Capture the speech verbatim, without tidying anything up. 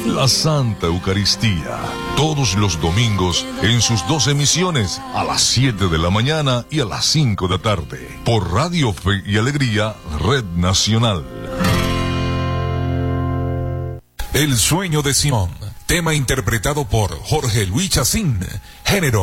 La Santa Eucaristía, todos los domingos en sus dos emisiones, a las siete de la mañana y a las cinco de la tarde, por Radio Fe y Alegría, Red Nacional. El sueño de Simón, tema interpretado por Jorge Luis Chacín, género